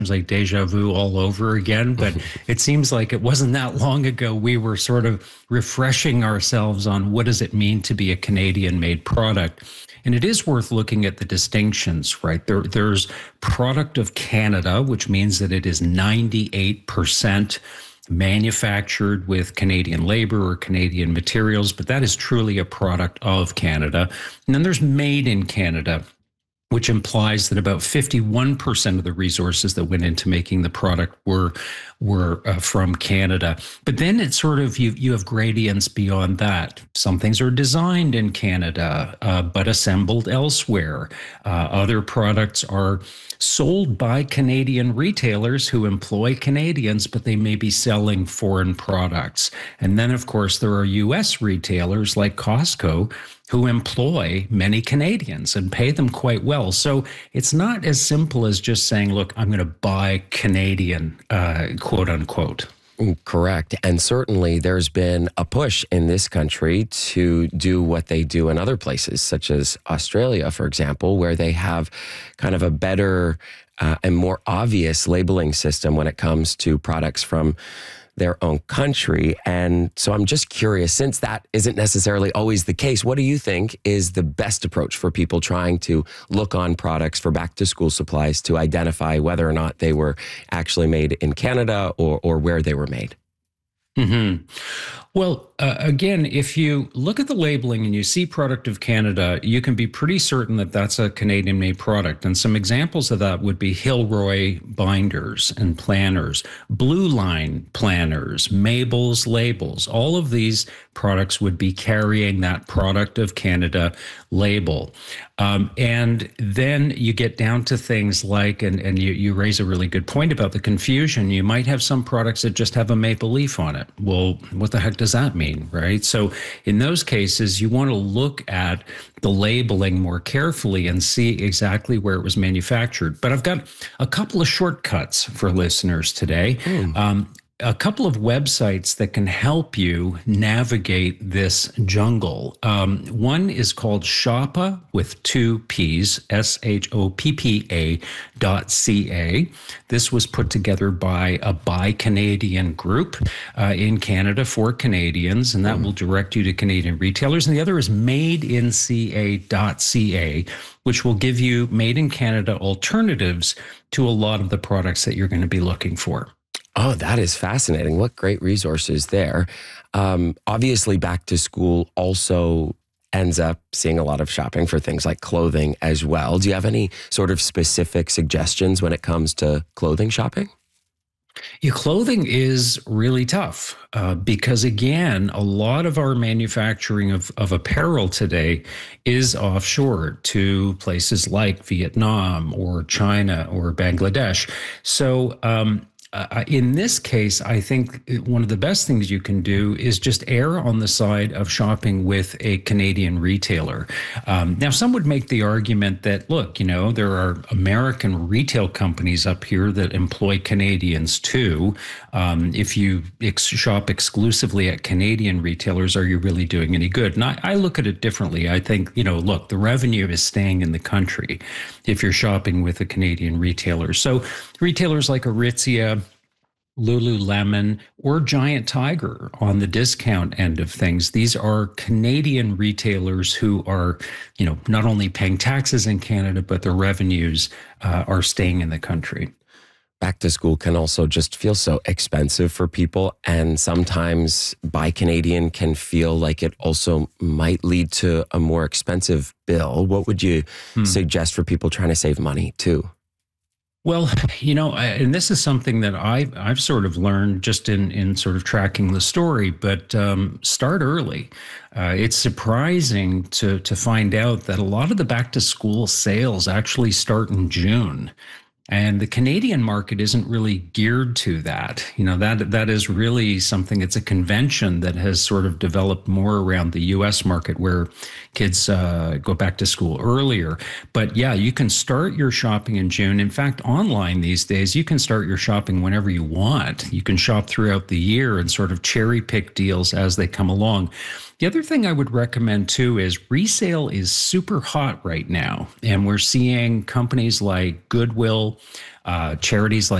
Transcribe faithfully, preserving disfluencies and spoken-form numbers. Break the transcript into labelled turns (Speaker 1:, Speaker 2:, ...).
Speaker 1: like deja vu all over again, but it seems like it wasn't that long ago we were sort of refreshing ourselves on what does it mean to be a Canadian-made product. And it is worth looking at the distinctions, right? There, there's product of Canada, which means that it is ninety-eight percent manufactured with Canadian labor or Canadian materials, but that is truly a product of Canada. And then there's made in Canada, which implies that about fifty-one percent of the resources that went into making the product were were uh, from Canada. But then it's sort of, you you have gradients beyond that. Some things are designed in Canada, uh, but assembled elsewhere. Uh, other products are sold by Canadian retailers who employ Canadians, but they may be selling foreign products. And then, of course, there are U S retailers like Costco who employ many Canadians and pay them quite well. So it's not as simple as just saying, look, I'm going to buy Canadian, uh, quote unquote.
Speaker 2: Correct. And certainly there's been a push in this country to do what they do in other places, such as Australia, for example, where they have kind of a better uh, and more obvious labeling system when it comes to products from their own country. And so I'm just curious, since that isn't necessarily always the case, what do you think is the best approach for people trying to look on products for back to school supplies to identify whether or not they were actually made in Canada or, or where they were made?
Speaker 1: Mm-hmm. Well, uh, again, if you look at the labeling and you see product of Canada, you can be pretty certain that that's a Canadian-made product. And some examples of that would be Hilroy binders and planners, Blue Line planners, Mabel's labels. All of these products would be carrying that product of Canada label. Um, and then you get down to things like, and, and you, you raise a really good point about the confusion. You might have some products that just have a maple leaf on it. Well, what the heck does that mean, right? So in those cases, you want to look at the labeling more carefully and see exactly where it was manufactured. But I've got a couple of shortcuts for listeners today. Mm. Um, a couple of websites that can help you navigate this jungle. Um, one is called Shoppa with two P's, S H O P P A dot C A. This was put together by a Buy Canadian group uh, in Canada for Canadians, and that mm. will direct you to Canadian retailers. And the other is made in C A dot C A, which will give you made in Canada alternatives to a lot of the products that you're going to be looking for.
Speaker 2: Oh, that is fascinating. What great resources there. Um, obviously, back to school also ends up seeing a lot of shopping for things like clothing as well. Do you have any sort of specific suggestions when it comes to clothing shopping?
Speaker 1: Your clothing is really tough uh, because, again, a lot of our manufacturing of, of apparel today is offshore to places like Vietnam or China or Bangladesh. So, um, Uh, in this case, I think one of the best things you can do is just err on the side of shopping with a Canadian retailer. Um, now, some would make the argument that, look, you know, there are American retail companies up here that employ Canadians too. Um, if you ex- shop exclusively at Canadian retailers, are you really doing any good? And I, I look at it differently. I think, you know, look, the revenue is staying in the country if you're shopping with a Canadian retailer. So retailers like Aritzia, Lululemon, or Giant Tiger on the discount end of things. These are Canadian retailers who are, you know, not only paying taxes in Canada, but their revenues uh, are staying in the country.
Speaker 2: Back to school can also just feel so expensive for people. And sometimes Buy Canadian can feel like it also might lead to a more expensive bill. What would you hmm. suggest for people trying to save money too?
Speaker 1: Well, you know, and this is something that I've, I've sort of learned just in, in sort of tracking the story, but um, start early. Uh, it's surprising to, to find out that a lot of the back to school sales actually start in June. And the Canadian market isn't really geared to that. You know, that that is really something, it's a convention that has sort of developed more around the U S market where kids uh, go back to school earlier. But yeah, you can start your shopping in June. In fact, online these days, you can start your shopping whenever you want. You can shop throughout the year and sort of cherry pick deals as they come along. The other thing I would recommend too is resale is super hot right now. And we're seeing companies like Goodwill, Uh, charities like